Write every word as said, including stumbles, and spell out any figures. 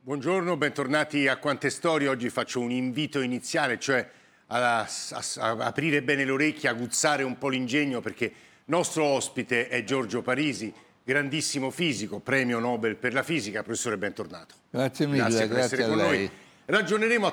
Buongiorno, bentornati a Quante Storie. Oggi faccio un invito iniziale, cioè a, a, a aprire bene le orecchie, a aguzzare un po' l'ingegno, perché nostro ospite è Giorgio Parisi, grandissimo fisico, premio Nobel per la fisica. Professore, bentornato. Grazie mille, grazie per grazie essere a con lei. noi. Ragioneremo